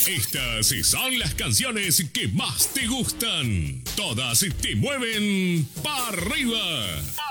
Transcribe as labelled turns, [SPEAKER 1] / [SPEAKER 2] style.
[SPEAKER 1] Estas son las canciones que más te gustan. Todas te mueven para arriba.